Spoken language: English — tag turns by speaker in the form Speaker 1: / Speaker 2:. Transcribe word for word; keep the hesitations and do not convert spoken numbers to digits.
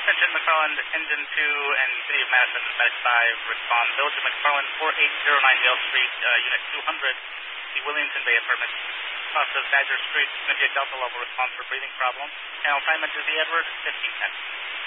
Speaker 1: Attention McFarland, Engine two and City of Madison, Medic five, respond. Village of McFarland, four eight zero nine Dale Street, uh, Unit two hundred, the Williamson Bay Apartment. Cost of Badger Street, going to be a Delta level response for breathing problem. Channel time into the Edward, fifteen ten.